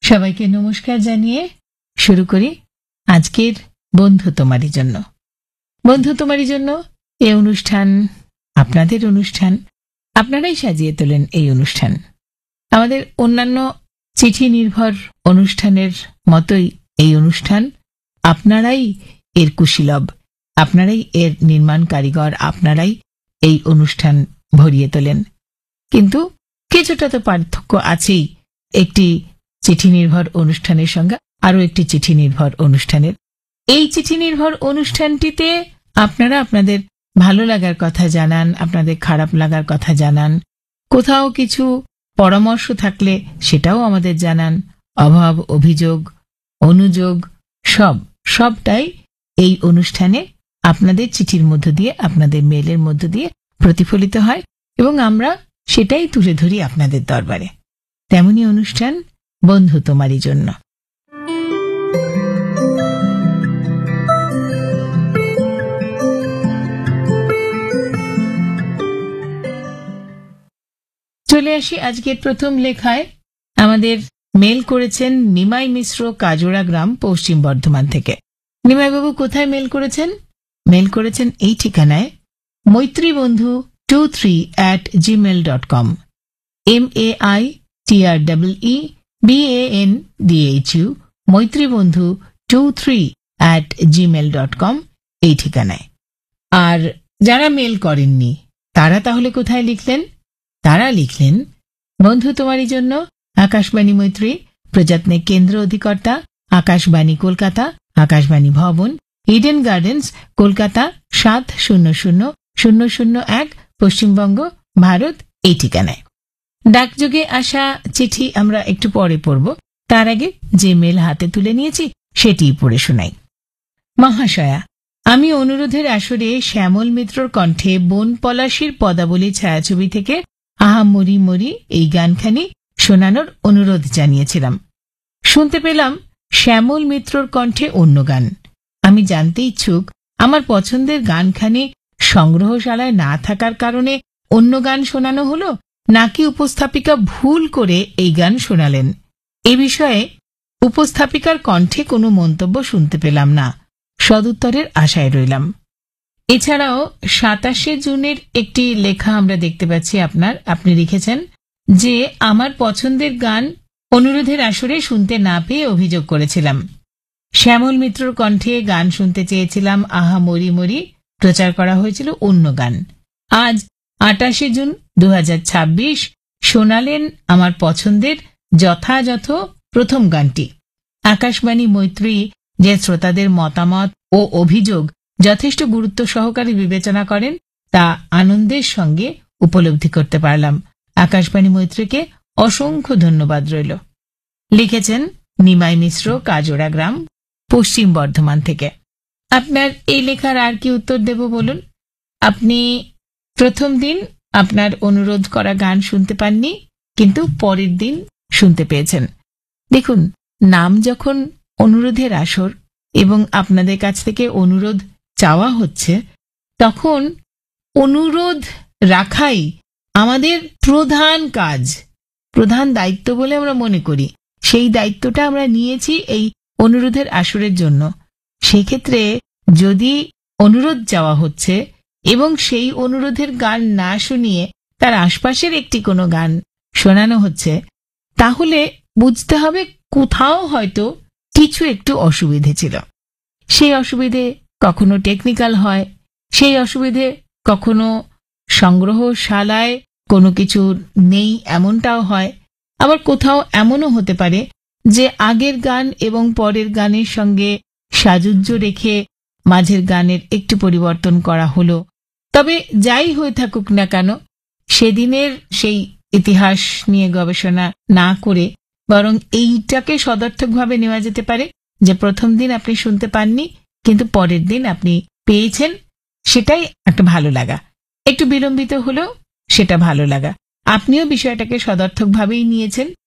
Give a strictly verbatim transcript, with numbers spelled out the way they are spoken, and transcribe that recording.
সবাইকে নমস্কার জানিয়ে শুরু করি আজকের বন্ধু তোমারই জন্য। বন্ধু তোমারই জন্য এই অনুষ্ঠান আপনাদের অনুষ্ঠান, আপনারাই সাজিয়ে তোলেন এই অনুষ্ঠান। আমাদের অন্যান্য চিঠি নির্ভর অনুষ্ঠানের মতোই এই অনুষ্ঠান আপনারাই এর কুশীলব, আপনারাই এর নির্মাণ কারিগর, আপনারাই এই অনুষ্ঠান ভরিয়ে তোলেন। কিন্তু কিছুটা তো পার্থক্য আছেই একটি চিঠি নির্ভর অনুষ্ঠানের সঙ্গে আরও একটি চিঠি নির্ভর অনুষ্ঠানের। এই চিঠি নির্ভর অনুষ্ঠানটিতে আপনারা আপনাদের ভালো লাগার কথা জানান, আপনাদের খারাপ লাগার কথা জানান, কোথাও কিছু পরামর্শ থাকলে সেটাও আমাদের জানান, অভাব অভিযোগ অনুযোগ সব সবটাই এই অনুষ্ঠানে আপনাদের চিঠির মধ্য দিয়ে, আপনাদের মেলের মধ্য দিয়ে প্রতিফলিত হয় এবং আমরা সেটাই তুলে ধরি আপনাদের দরবারে। তেমনি অনুষ্ঠান বন্ধু তোমারই জন্য। চলে আসি আজকের প্রথম লেখায়। আমাদের মেল করেছেন নিমাই মিশ্র, কাজোড়া গ্রাম, পশ্চিম বর্ধমান থেকে। নিমাইবাবু কোথায় মেল করেছেন? মেল করেছেন এই ঠিকানায়, মৈত্রী বন্ধু two three at Gmail dot com. M A I T R double E B A N D H U, মৈত্রী বন্ধু two three at Gmail dot com এই ঠিকানায়। আর যারা মেল করেননি তারা তাহলে কোথায় লিখলেন? তারা লিখলেন, বন্ধু তোমারই জন্য, আকাশবাণী মৈত্রী, প্রযত্নে কেন্দ্র অধিকর্তা, আকাশবাণী কলকাতা, আকাশবাণী ভবন, ইডেন গার্ডেন্স, কলকাতা সাত শূন্য শূন্য শূন্য শূন্য এক, পশ্চিমবঙ্গ, ভারত এই ঠিকানায়। ডাকযোগে আসা চিঠি আমরা একটু পরে পড়ব, তার আগে যে মেল হাতে তুলে নিয়েছি সেটিই পড়ে শোনাই। মহাশয়া, আমি অনুরোধের আসরে শ্যামল মিত্রর কণ্ঠে বন পলাশির পদাবলী ছায়াছবি থেকে আহা মরি মরি এই গানখানি শোনানোর অনুরোধ জানিয়েছিলাম। শুনতে পেলাম শ্যামল মিত্রর কণ্ঠে অন্য গান। আমি জানতে ইচ্ছুক, আমার পছন্দের গানখানি সংগ্রহশালায় না থাকার কারণে অন্য গান শোনানো হলো, নাকি উপস্থাপিকা ভুল করে এই গান শোনালেন? এ বিষয়ে উপস্থাপিকার কণ্ঠে কোনো মন্তব্য শুনতে পেলাম না। সদুত্তরের আশায় রইলাম। এছাড়াও সাতাশে জুনের একটি লেখা আমরা দেখতে পাচ্ছি আপনার। আপনি লিখেছেন যে আমার পছন্দের গান অনুরোধের আসরে শুনতে না পেয়ে অভিযোগ করেছিলাম। শ্যামল মিত্রর কণ্ঠে গান শুনতে চেয়েছিলাম, আহা মরি মরি প্রচার করা হয়েছিল অন্য গান। আজ আটাশে জুন দু হাজার ছাব্বিশ শোনালেন আমার পছন্দের যথাযথ প্রথম গানটি। আকাশবাণী মৈত্রী যে শ্রোতাদের মতামত ও অভিযোগ যথেষ্ট গুরুত্ব সহকারে বিবেচনা করেন তা আনন্দের সঙ্গে উপলব্ধি করতে পারলাম। আকাশবাণী মৈত্রীকে অসংখ্য ধন্যবাদ রইল। লিখেছেন নিমাই মিশ্র, কাজোড়া গ্রাম, পশ্চিম বর্ধমান থেকে। আপনার এই লেখার আর কি উত্তর দেব বলুন? আপনি প্রথম দিন আপনার অনুরোধ করা গান শুনতে পাননি, কিন্তু পরের দিন শুনতে পেয়েছেন। দেখুন, নাম যখন অনুরোধের আসর এবং আপনাদের কাছ থেকে অনুরোধ চাওয়া হচ্ছে, তখন অনুরোধ রাখাই আমাদের প্রধান কাজ, প্রধান দায়িত্ব বলে আমরা মনে করি। সেই দায়িত্বটা আমরা নিয়েছি এই অনুরোধের আসরের জন্য। সেক্ষেত্রে যদি অনুরোধ চাওয়া হচ্ছে এবং সেই অনুরোধের গান না শুনিয়ে তার আশপাশের একটি কোনো গান শোনানো হচ্ছে, তাহলে বুঝতে হবে কোথাও হয়তো কিছু একটু অসুবিধে ছিল। সেই অসুবিধে কখনো টেকনিক্যাল হয়, সেই অসুবিধে কখনো সংগ্রহশালায় কোনো কিছু নেই এমনটাও হয়। আবার কোথাও এমনও হতে পারে যে আগের গান এবং পরের গানের সঙ্গে সাযুজ্য রেখে মাঝের গানের একটু পরিবর্তন করা হলো। তবে যাই হয়ে থাকুক না কেন, সেদিনের সেই ইতিহাস নিয়ে গবেষণা না করে বরং এইটাকে সদর্থকভাবে নেওয়া যেতে পারে যে প্রথম দিন আপনি শুনতে পাননি, কিন্তু পরের দিন আপনি পেয়েছেন, সেটাই একটা ভালো লাগা। একটু বিলম্বিত হলেও সেটা ভালো লাগা। আপনিও বিষয়টাকে সদর্থকভাবেই নিয়েছেন,